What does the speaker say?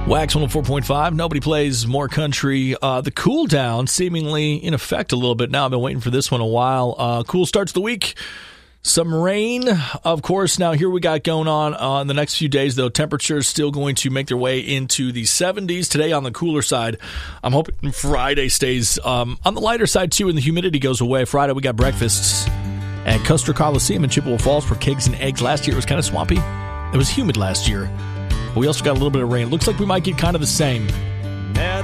Wax 104.5. Nobody plays more country. The cool down seemingly in effect a little bit now. I've been waiting for this one a while. Cool starts the week. Some rain, of course. Now here we got going on in the next few days, though. Temperatures still going to make their way into the 70s. Today on the cooler side, I'm hoping Friday stays on the lighter side, too, and the humidity goes away. Friday, we got breakfasts at Custer Coliseum in Chippewa Falls for Kegs and Eggs. Last year, it was kind of swampy. It was humid last year. But we also got a little bit of rain. Looks like we might get kind of the same.